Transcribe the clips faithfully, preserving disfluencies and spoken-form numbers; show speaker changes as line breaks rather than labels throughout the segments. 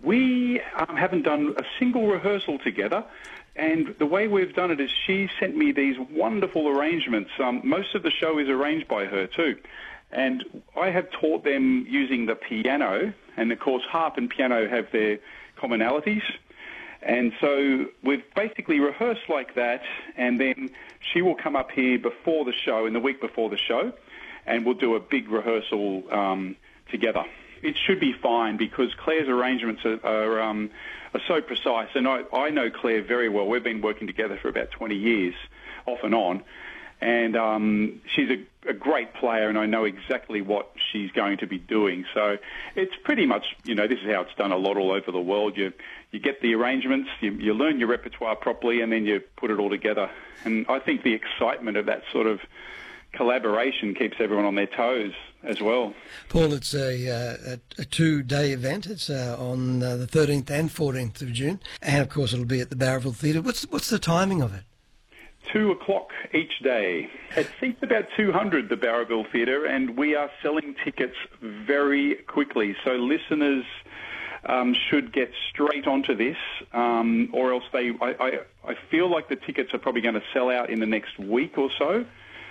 We um, haven't done a single rehearsal together, and the way we've done it is she sent me these wonderful arrangements. Um, most of the show is arranged by her too, and I have taught them using the piano, and of course harp and piano have their commonalities. And so we've basically rehearsed like that, and then she will come up here before the show, in the week before the show, and we'll do a big rehearsal um, together. It should be fine because Claire's arrangements are, are, um, are so precise, and I, I know Claire very well. We've been working together for about twenty years, off and on, and um, she's a, a great player, and I know exactly what she's going to be doing. So it's pretty much, you know, this is how it's done a lot all over the world. You you get the arrangements, you, you learn your repertoire properly, and then you put it all together. And I think the excitement of that sort of collaboration keeps everyone on their toes as well.
Paul, it's a, uh, a, a two-day event. It's uh, on uh, the thirteenth and fourteenth of June, and of course it'll be at the Barraville Theatre. What's what's the timing of it?
Two o'clock each day. It seats about two hundred, the Barraville Theatre, and we are selling tickets very quickly. So listeners um, should get straight onto this, um, or else they. I, I, I feel like the tickets are probably going to sell out in the next week or so.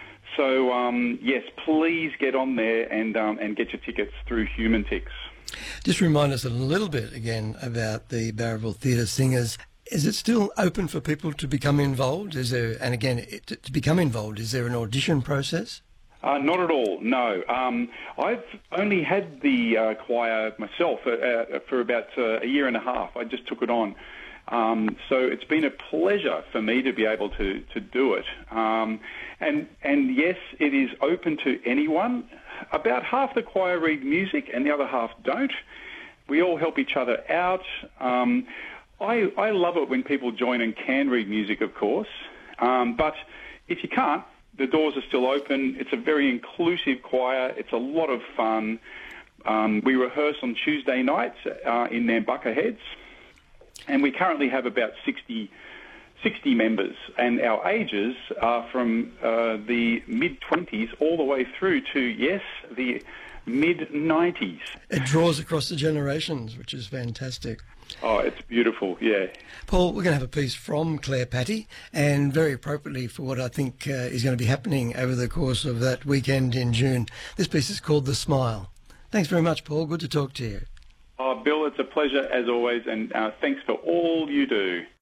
So um, yes, please get on there and um, and get your tickets through Humantix.
Just remind us a little bit again about the Barraville Theatre Singers. Is it still open for people to become involved? Is there, and again, it, to become involved, is there an audition process?
Uh, not at all, no. Um, I've only had the uh, choir myself uh, uh, for about uh, a year and a half. I just took it on. Um, so it's been a pleasure for me to be able to, to do it. Um, and, and yes, it is open to anyone. About half the choir read music and the other half don't. We all help each other out. Um, I, I love it when people join and can read music, of course. Um, but if you can't, the doors are still open. It's a very inclusive choir. It's a lot of fun. Um, we rehearse on Tuesday nights uh, in Nambucca Heads. And we currently have about sixty, sixty members. And our ages are from uh, the mid-twenties all the way through to, yes, the mid nineties.
It draws across the generations, which is fantastic.
Oh, it's beautiful, yeah.
Paul, we're going to have a piece from Claire Patty, and very appropriately for what I think uh, is going to be happening over the course of that weekend in June. This piece is called The Smile. Thanks very much, Paul. Good to talk to you.
Oh, Bill, it's a pleasure as always, and uh, thanks for all you do.